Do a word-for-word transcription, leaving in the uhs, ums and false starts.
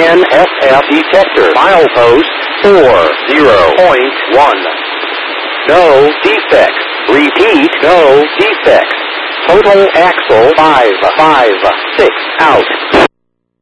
N S F detector. Milepost four zero point one. No defects. Repeat, no defects. Total axle five five six out.